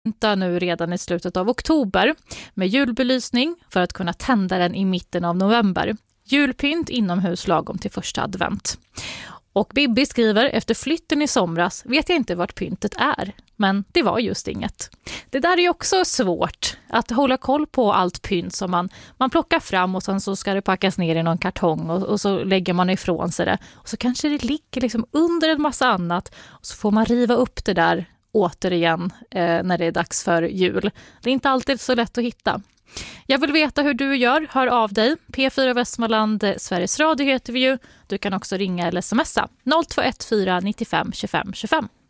pynta nu redan i slutet av oktober med julbelysning för att kunna tända den i mitten av november. Julpynt inomhus lagom till första advent. Och Bibi skriver, efter flytten i somras vet jag inte vart pyntet är, men det var just inget. Det där är ju också svårt, att hålla koll på allt pynt som man plockar fram och sen så ska det packas ner i någon kartong och så lägger man ifrån sig det. Och så kanske det ligger liksom under en massa annat och så får man riva upp det där återigen när det är dags för jul. Det är inte alltid så lätt att hitta. Jag vill veta hur du gör, hör av dig. P4 Västmanland, Sveriges Radio heter vi ju. Du kan också ringa eller smsa 0214 95 25 25.